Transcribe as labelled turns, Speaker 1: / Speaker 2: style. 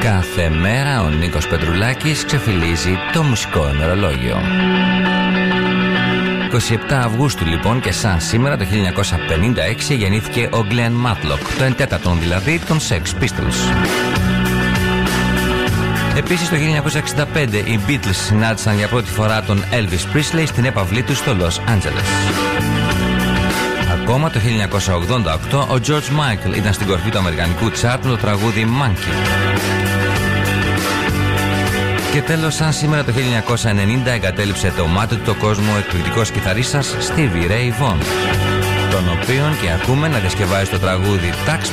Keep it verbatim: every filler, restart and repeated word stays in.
Speaker 1: Κάθε μέρα ο Νίκος Πετρουλάκης ξεφυλίζει το μουσικό ημερολόγιο. είκοσι επτά Αυγούστου λοιπόν και σαν σήμερα το χίλια εννιακόσια πενήντα έξι γεννήθηκε ο Glenn Matlock, το εντέτατον δηλαδή των Sex Pistols. Επίσης το χίλια εννιακόσια εξήντα πέντε οι Beatles συνάντησαν για πρώτη φορά τον Elvis Presley στην έπαυλή του στο Los Angeles. Ακόμα το χίλια εννιακόσια ογδόντα οκτώ ο George Michael ήταν στην κορφή του αμερικανικού τσάρτ με το τραγούδι Monkey. Και τέλος, σαν σήμερα το χίλια εννιακόσια ενενήντα εγκατέλειψε το μάτι του το κόσμο ο εκπληκτικός κιθαρίστας Stevie Ray Vaughan, τον οποίον και ακούμε να διασκευάζει το τραγούδι Tax